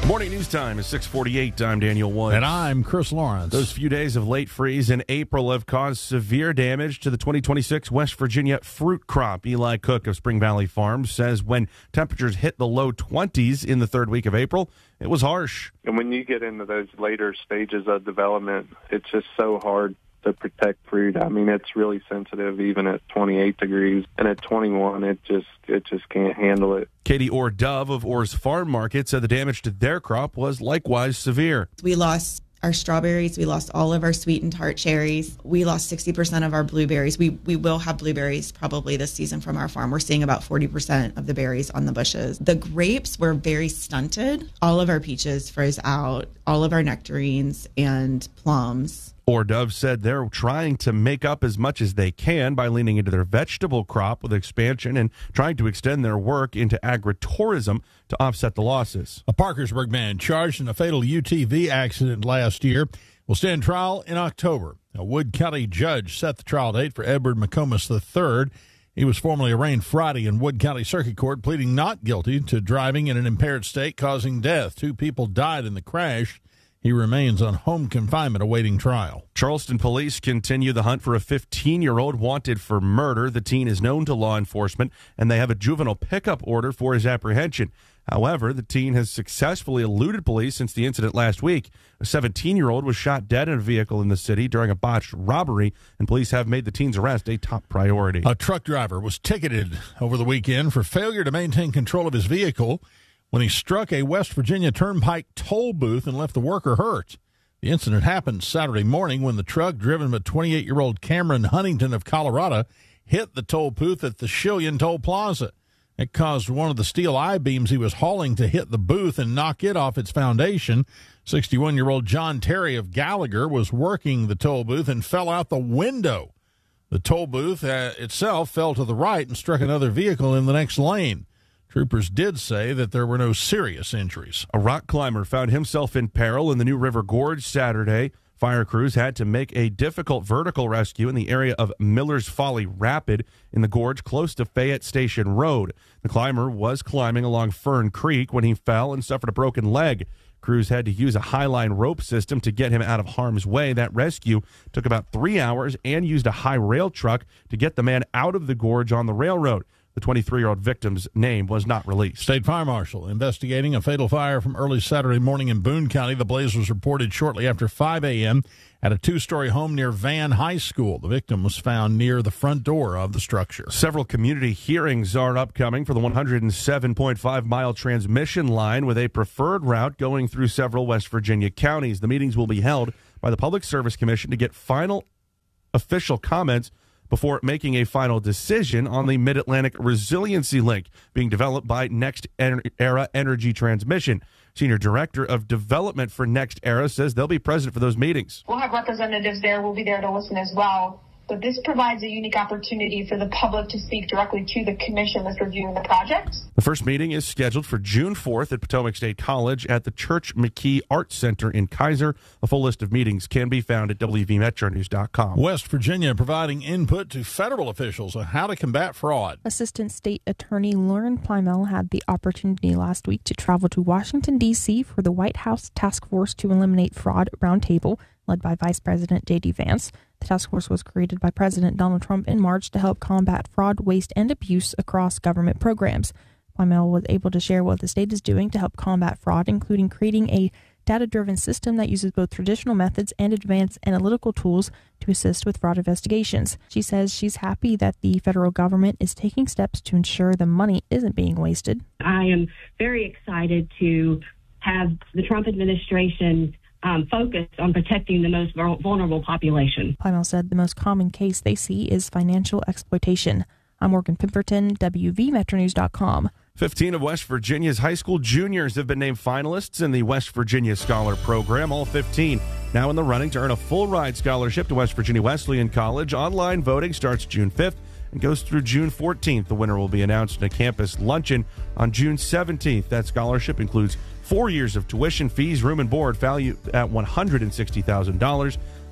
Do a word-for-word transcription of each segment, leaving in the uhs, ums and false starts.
Morning news time is six forty-eight. I'm Daniel Woods. And I'm Chris Lawrence. Those few days of late freeze in April have caused severe damage to the twenty twenty-six West Virginia fruit crop. Eli Cook of Spring Valley Farms says when temperatures hit the low twenties in the third week of April, it was harsh. And when you get into those later stages of development, it's just so hard to protect fruit. I mean, it's really sensitive even at twenty-eight degrees, and at twenty-one, it just it just can't handle it. Katie Orr Dove of Orr's Farm Market said the damage to their crop was likewise severe. We lost our strawberries. We lost all of our sweet and tart cherries. We lost sixty percent of our blueberries. We we will have blueberries probably this season from our farm. We're seeing about forty percent of the berries on the bushes. The grapes were very stunted. All of our peaches froze out, all of our nectarines and plums. Orr Dove said they're trying to make up as much as they can by leaning into their vegetable crop with expansion and trying to extend their work into agritourism to offset the losses. A Parkersburg man charged in a fatal U T V accident last year will stand trial in October. A Wood County judge set the trial date for Edward McComas the third. He was formally arraigned Friday in Wood County Circuit Court, pleading not guilty to driving in an impaired state causing death. Two people died in the crash. He remains on home confinement awaiting trial. Charleston police continue the hunt for a fifteen-year-old wanted for murder. The teen is known to law enforcement, and they have a juvenile pickup order for his apprehension. However, the teen has successfully eluded police since the incident last week. A seventeen-year-old was shot dead in a vehicle in the city during a botched robbery, and police have made the teen's arrest a top priority. A truck driver was ticketed over the weekend for failure to maintain control of his vehicle when he struck a West Virginia Turnpike toll booth and left the worker hurt. The incident happened Saturday morning when the truck, driven by twenty-eight-year-old Cameron Huntington of Colorado, hit the toll booth at the Shillian Toll Plaza. It caused one of the steel I-beams he was hauling to hit the booth and knock it off its foundation. sixty-one-year-old John Terry of Gallagher was working the toll booth and fell out the window. The toll booth uh, itself fell to the right and struck another vehicle in the next lane. Troopers did say that there were no serious injuries. A rock climber found himself in peril in the New River Gorge Saturday. Fire crews had to make a difficult vertical rescue in the area of Miller's Folly Rapid in the gorge close to Fayette Station Road. The climber was climbing along Fern Creek when he fell and suffered a broken leg. Crews had to use a highline rope system to get him out of harm's way. That rescue took about three hours and used a high rail truck to get the man out of the gorge on the railroad. The twenty-three-year-old victim's name was not released. State Fire Marshal investigating a fatal fire from early Saturday morning in Boone County. The blaze was reported shortly after five a.m. at a two-story home near Van High School. The victim was found near the front door of the structure. Several community hearings are upcoming for the one hundred seven point five mile transmission line with a preferred route going through several West Virginia counties. The meetings will be held by the Public Service Commission to get final official comments before making a final decision on the Mid-Atlantic Resiliency Link being developed by Next Era Energy Transmission. Senior Director of Development for Next Era says they'll be present for those meetings. We'll have representatives there. We'll be there to listen as well. But this provides a unique opportunity for the public to speak directly to the commission that's reviewing the project. The first meeting is scheduled for June fourth at Potomac State College at the Church McKee Arts Center in Kaiser. A full list of meetings can be found at W V Metro News dot com. West Virginia providing input to federal officials on how to combat fraud. Assistant State Attorney Lauren Plymell had the opportunity last week to travel to Washington, D C for the White House Task Force to Eliminate Fraud Roundtable, led by Vice President J D Vance. The task force was created by President Donald Trump in March to help combat fraud, waste, and abuse across government programs. Plymell was able to share what the state is doing to help combat fraud, including creating a data-driven system that uses both traditional methods and advanced analytical tools to assist with fraud investigations. She says she's happy that the federal government is taking steps to ensure the money isn't being wasted. I am very excited to have the Trump administration Um, focused on protecting the most vulnerable population. Plymell said the most common case they see is financial exploitation. I'm Morgan Pemberton, W V Metro News dot com. fifteen of West Virginia's high school juniors have been named finalists in the West Virginia Scholar Program. All fifteen now in the running to earn a full-ride scholarship to West Virginia Wesleyan College. Online voting starts June fifth and goes through June fourteenth. The winner will be announced in a campus luncheon on June seventeenth. That scholarship includes four years of tuition, fees, room and board, valued at one hundred sixty thousand dollars.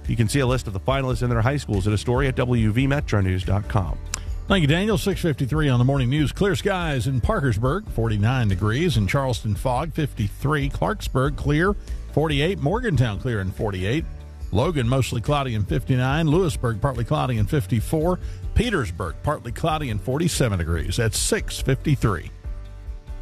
You can see a list of the finalists and their high schools at a story at w v metro news dot com. Thank you, Daniel. six fifty-three on the morning news. Clear skies in Parkersburg, forty-nine degrees. In Charleston, fog, fifty-three. Clarksburg, clear, forty-eight. Morgantown, clear, and forty-eight. Logan, mostly cloudy, and fifty-nine. Lewisburg, partly cloudy, and fifty-four. Petersburg, partly cloudy, and forty-seven degrees. That's six fifty-three.